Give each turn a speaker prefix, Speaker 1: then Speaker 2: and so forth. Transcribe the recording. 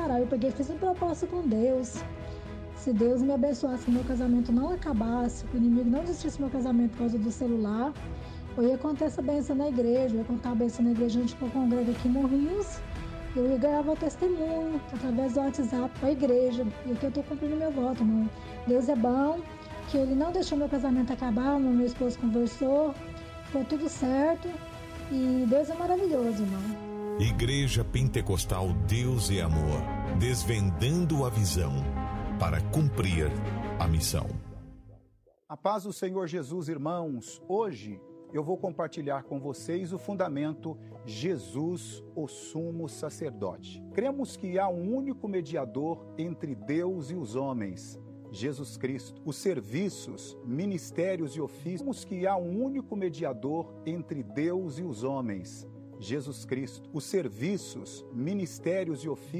Speaker 1: orar. Eu peguei e fiz uma proposta com Deus. Se Deus me abençoasse, que meu casamento não acabasse, que o inimigo não desistisse meu casamento por causa do celular, eu ia contar essa bênção na igreja, eu ia contar a bênção na igreja, a gente congrega aqui em Morrinhos, eu ia gravar o testemunho através do WhatsApp para a igreja, e aqui eu estou cumprindo meu voto, irmão. Deus é bom, que Ele não deixou meu casamento acabar, meu esposo conversou, ficou tudo certo, e Deus é maravilhoso, irmão.
Speaker 2: Igreja Pentecostal Deus e Amor, desvendando a visão para cumprir a missão.
Speaker 3: A paz do Senhor Jesus, irmãos. Hoje eu vou compartilhar com vocês o fundamento Jesus, o sumo sacerdote. Cremos que há um único mediador entre Deus e os homens, Jesus Cristo. Os serviços, ministérios e ofícios. Cremos que há um único mediador entre Deus e os homens, Jesus Cristo. Os serviços, ministérios e ofícios